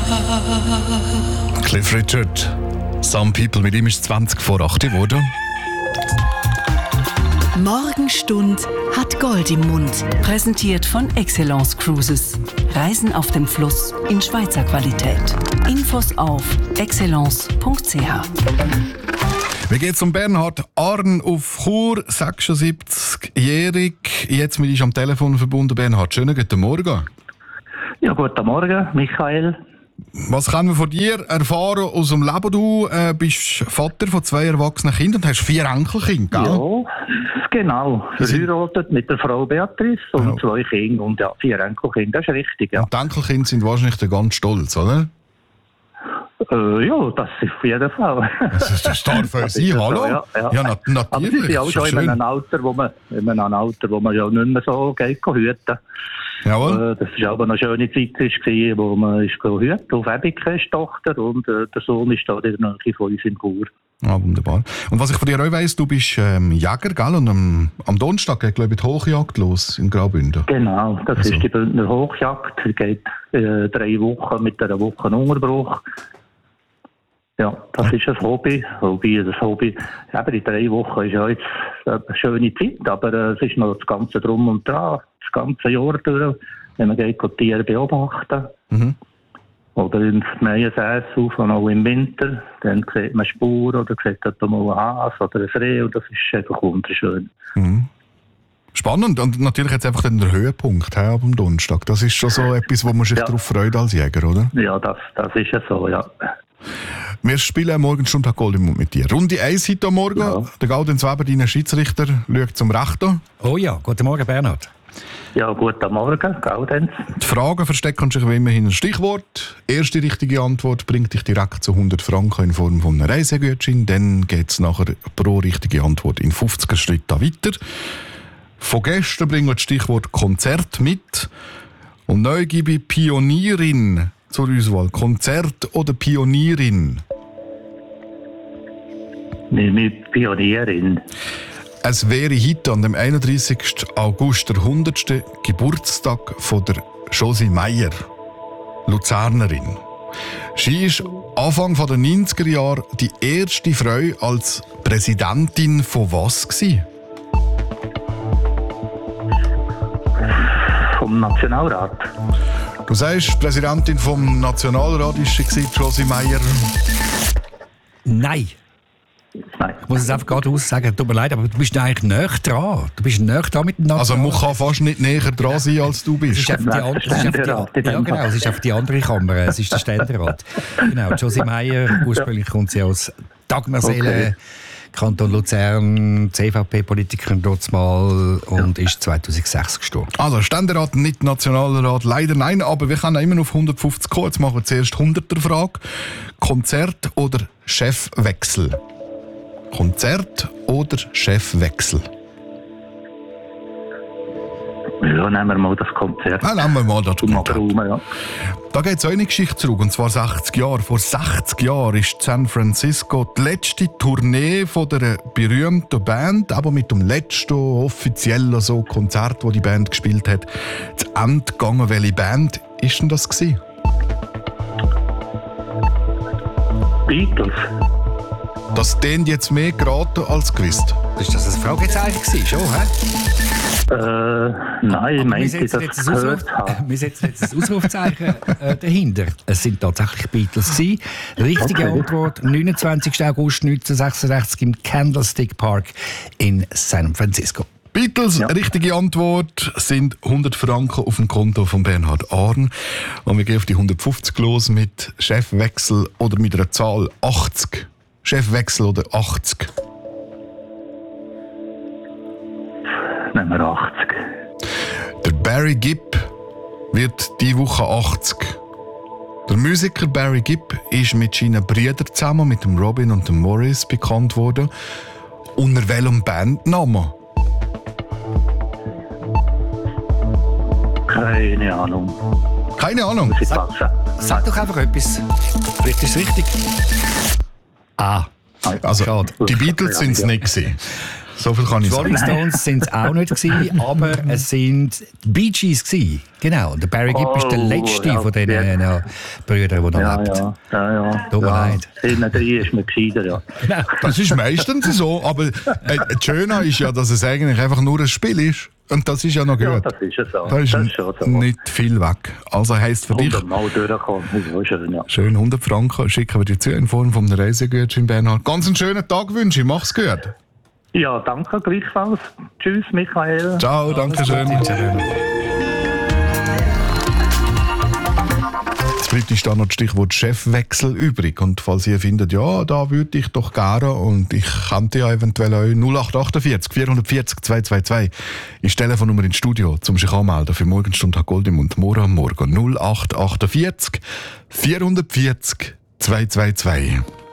Cliff Richard. Some People, mit ihm ist 20 vor 8 geworden. Morgenstund hat Gold im Mund. Präsentiert von Excellence Cruises. Reisen auf dem Fluss in Schweizer Qualität. Infos auf excellence.ch. Wie geht's um Bernhard Arn auf Chur, 76-jährig. Jetzt mit uns am Telefon verbunden. Bernhard, schönen guten Morgen. Ja, guten Morgen, Michael. Was können wir von dir erfahren aus dem Leben? Du bist Vater von 2 erwachsenen Kindern und hast 4 Enkelkinder, gell? Ja, genau. Verheiratet mit der Frau Beatrice und 2 Kinder und 4 Enkelkinder. Das ist richtig, ja. Und die Enkelkinder sind wahrscheinlich ganz stolz, oder? Ja, das ist auf jeden Fall. Das darf für Sie, hallo? So, ja. Ja, natürlich. Aber sie sind auch schon in einem Alter, wo man ja nicht mehr so geht hüten. Jawohl. Das war aber eine schöne Zeit, wo man hüten auf Ebikes Tochter und der Sohn ist da in der Nähe von uns in Chur. Ah, wunderbar. Und was ich von dir auch weiss, du bist Jäger, gell? Und am Donnerstag geht, glaube ich, die Hochjagd los in Graubünden. Genau, das ist die Bündner Hochjagd. Die geht 3 Wochen mit einer Woche Unterbruch. Ja, das ist ein Hobby. Eben die 3 Wochen ist ja jetzt eine schöne Zeit, aber es ist noch das ganze Drum und Dran, das ganze Jahr durch, wenn man geht, Tiere beobachten. Mhm. Oder in neuen Saison, auch im Winter, dann sieht man Spuren oder sieht mal ein Hase oder ein Reh und das ist einfach wunderschön. Mhm. Spannend und natürlich jetzt einfach den Höhepunkt ab am Donnerstag. Das ist schon so etwas, wo man sich darauf freut als Jäger, oder? Ja, das ist ja so, ja. Wir spielen Morgenstund hat Gold im Mund mit dir. Runde 1 heute Morgen. Ja. Der Gaudenz Weber, dein Schiedsrichter, schaut zum Rechten. Oh ja, guten Morgen Bernhard. Ja, guten Morgen, Gaudenz. Die Fragen verstecken sich wie immer hinter ein Stichwort. Erste richtige Antwort bringt dich direkt zu 100 Franken in Form von einem Reisegutschein. Dann geht es nachher pro richtige Antwort in 50er Schritten weiter. Von gestern bringen wir das Stichwort Konzert mit. Und neu gebe ich Pionierin zur Auswahl. Konzert oder Pionierin? Nehme ich Pionierin. Es wäre heute an dem 31. August der 100. Geburtstag von der Josie Meyer, Luzernerin. Sie war Anfang der 90er Jahre die erste Frau als Präsidentin von was gewesen? Vom Nationalrat. Du sagst, Präsidentin vom Nationalrat war Josie Meyer. Nein. Ich muss es einfach geradeaus sagen, tut mir leid, aber du bist eigentlich näher dran. Du bist näher dran mit dem Nationalrat. Also man kann fast nicht näher dran sein, als du bist. Es ist einfach die andere Kammer, es ist der Ständerat. Genau, Josie Meyer, ursprünglich kommt sie aus Dagmarseele, Kanton Luzern, CVP-Politikerin dort mal und ist 2006 gestorben. Also Ständerat, nicht Nationalrat, leider nein, aber wir können immer noch auf 150 kommen. Jetzt machen wir zuerst 100er-Frage. Konzert oder Chefwechsel? Konzert oder Chefwechsel? Ja, nehmen wir mal das Konzert. Nehmen wir mal das Konzert. Ja. Da geht es auch eine Geschichte zurück, und zwar 60 Jahre. Vor 60 Jahren ist San Francisco die letzte Tournee von der berühmten Band, aber mit dem letzten offiziellen Konzert, das die Band gespielt hat, zu Ende gegangen. Welche Band war denn das gewesen? Beatles. Das klingt jetzt mehr geraten als gewusst. Ist das ein Fragezeichen gewesen, schon, hä? Nein, ich meinte, das gehört haben. Wir setzen jetzt ein Ausrufzeichen dahinter. Es sind tatsächlich Beatles gewesen. Richtige Antwort, 29. August 1966 im Candlestick Park in San Francisco. Beatles, richtige Antwort, sind 100 Franken auf dem Konto von Bernhard Arn. Und wir gehen auf die 150 los mit Chefwechsel oder mit einer Zahl 80. Chefwechsel oder 80? Nehmen wir 80. Der Barry Gibb wird diese Woche 80. Der Musiker Barry Gibb ist mit seinen Brüdern zusammen, mit dem Robin und dem Morris, bekannt worden. Unter welchem Bandnamen? Keine Ahnung. Keine Ahnung? Sag doch einfach etwas. Vielleicht ist es richtig. Also, die Beatles sind es nicht gewesen. So viel kann ich Die Rolling sagen. Stones sind es auch nicht gewesen, aber es sind die Bee Gees gewesen. Genau. Und der Barry Gibb ist der letzte von diesen Brüdern, der noch lebt. Ja. Tut mir leid. Hinten drin ist man gescheiter, ja. Genau. Das ist meistens so, aber das Schöne ist ja, dass es eigentlich einfach nur ein Spiel ist. Und das ist ja noch gut. Ja, das ist es so. Da ist Das ist schon so. nicht viel weg. Also heisst für dich, 100 Mal durchkommen, das ist auch schön, ja. schön 100 Franken schicken wir dir zu in Form von einem Reisegutschein, Bernhard. Ganz einen schönen Tag wünsche ich. Mach's gut. Ja, danke gleichfalls. Tschüss, Michael. Ciao, danke schön. Jetzt bleibt uns da noch das Stichwort Chefwechsel übrig. Und falls ihr findet, ja, da würde ich doch gerne und ich könnte ja eventuell euch 0848 440 222 ist die Telefonnummer ins Studio, um sich anmelden für Morgenstunde hat Gold im Mund. Morgen am Morgen 0848 440 222.